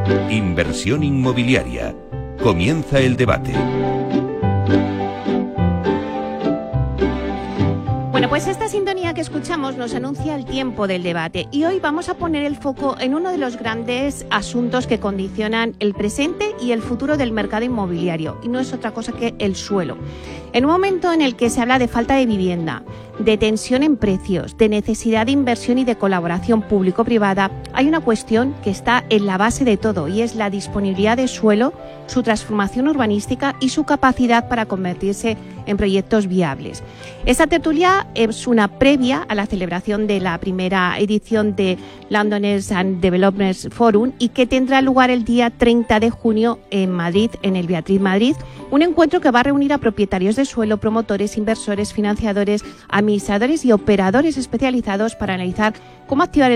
Inversión inmobiliaria. Comienza el debate. Bueno, pues esta sintonía que escuchamos nos anuncia el tiempo del debate y hoy vamos a poner el foco en uno de los grandes asuntos que condicionan el presente y el futuro del mercado inmobiliario, y no es otra cosa que el suelo. En un momento en el que se habla de falta de vivienda, de tensión en precios, de necesidad de inversión y de colaboración público-privada, hay una cuestión que está en la base de todo y es la disponibilidad de suelo, su transformación urbanística y su capacidad para convertirse en proyectos viables. Esta tertulia es una previa a la celebración de la primera edición de Londoners and Developers Forum y que tendrá lugar el día 30 de junio en Madrid, en el Beatriz Madrid, un encuentro que va a reunir a propietarios de suelo, promotores, inversores, financiadores, administradores y operadores especializados para analizar cómo activar el